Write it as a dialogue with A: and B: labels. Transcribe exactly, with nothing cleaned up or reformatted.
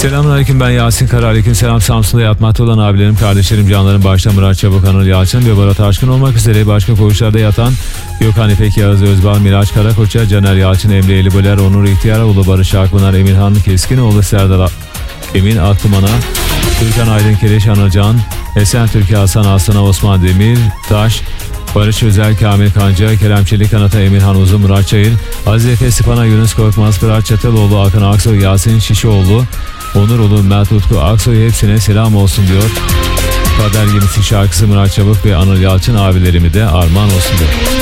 A: Selamünaleyküm, ben Yasin Kara. Aleykümselam. Samsun'da yatmakta olan abilerim, kardeşlerim, canlarım, başta Murat Çabuk, Anıl Yalçın ve Berat Aşkın olmak üzere başka koğuşlarda yatan Gökhan İpek, Yağız Özbal, Miraç Karakoç'a, Caner Yalçın, Emre Eliboler, Onur İhtiyaroğlu, Barış Akpınar, Emirhan Keskinoğlu, Serdar Emin Aklıman'a, Türkan Aydın Kereş, Anacan, Esen Türkiye, Hasan Aslan'a, Osman Demir Taş, Barış Özel, Kamil Kanca, Kerem Çelik Kanat'a, Emirhan Uzun, Murat Çayır, Aziz Efe Sipan'a, Yunus Korkmaz, Fırat Çataloğlu, Akın Aksoy, Yasin Şişoğlu, Onur Ulu, Mert Utku Aksoy, hepsine selam olsun diyor. Kader Gemisi şarkısı Murat Çabuk ve Anıl Yalçın abilerimi de armağan olsun diyor.